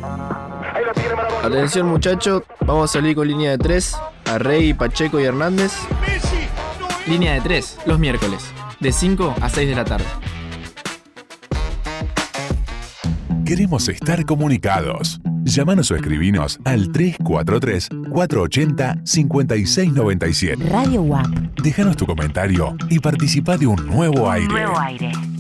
Atención muchachos, vamos a salir con línea de 3. Arrey, Pacheco y Hernández. Línea de 3, los miércoles, de 5 a 6 de la tarde. Queremos estar comunicados. Llámanos o escribinos al 343-480-5697. Radio WAP. Déjanos tu comentario y participa de un nuevo aire. Nuevo aire.